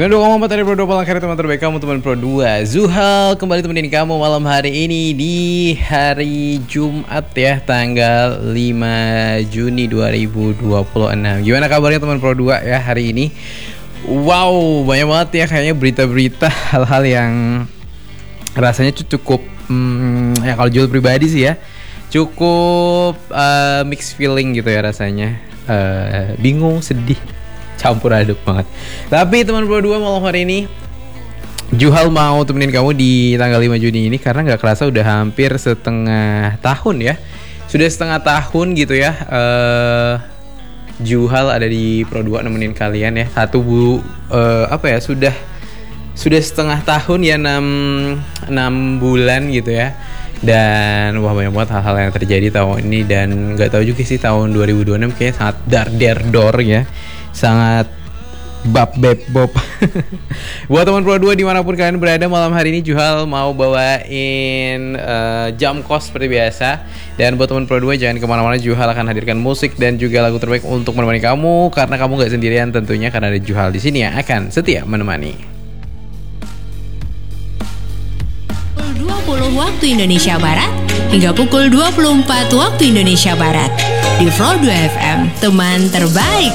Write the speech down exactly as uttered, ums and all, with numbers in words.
sembilan puluh dua koma empat dari Pro dua Palangkaraya, teman terbaik kamu, teman Pro dua. Zuhal kembali temenin kamu malam hari ini di hari Jumat ya, tanggal lima Juni dua ribu dua puluh enam. Gimana kabarnya teman Pro dua ya hari ini? Wow, banyak banget ya kayaknya berita-berita hal-hal yang rasanya cukup hmm, ya kalau jual pribadi sih ya cukup uh, mixed feeling gitu ya rasanya, uh, bingung, sedih, campur aduk banget. Tapi teman Pro dua malam hari ini Zuhal mau temenin kamu di tanggal lima Juni ini karena gak kerasa udah hampir setengah tahun ya. Sudah setengah tahun gitu ya uh, Zuhal ada di Pro dua nemenin kalian ya. Satu bu uh, apa ya sudah sudah setengah tahun ya, enam bulan gitu ya. Dan wah banyak banget hal-hal yang terjadi tahun ini. Dan gak tahu juga sih tahun dua ribu dua puluh enam kayaknya sangat dar der dor ya, sangat bab beb bob. Buat teman Pro dua dimanapun kalian berada, malam hari ini Zuhal mau bawain uh, jam kos seperti biasa. Dan buat teman Pro dua jangan kemana-mana, Zuhal akan hadirkan musik dan juga lagu terbaik untuk menemani kamu, karena kamu gak sendirian tentunya, karena ada Zuhal di sini yang akan setia menemani. dua puluh waktu Indonesia Barat hingga pukul dua puluh empat waktu Indonesia Barat di Pro dua F M, teman terbaik